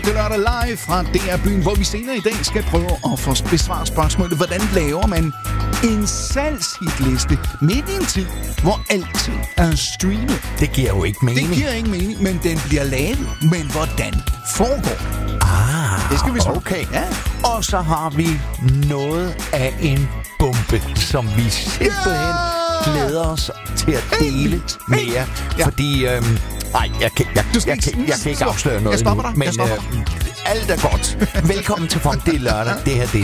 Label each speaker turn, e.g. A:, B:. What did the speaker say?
A: Det er lørdag live fra DR Byen, hvor vi senere i dag skal prøve at få besvaret spørgsmålet, hvordan laver man en salgshitliste midt i en tid, hvor alting er streamet.
B: Det giver jo ikke mening.
A: Det giver ikke mening, men den bliver lavet. Men hvordan foregår det? Det skal vi så.
B: Okay. Ja. Og så har vi noget af en bombe, som vi simpelthen glæder os til at dele med jer.
A: Ja.
B: Fordi, jeg kan ikke afsløre noget
A: Jeg stopper
B: nu,
A: dig.
B: men alt er godt. Velkommen til Funk, det er lørdag. Det her, det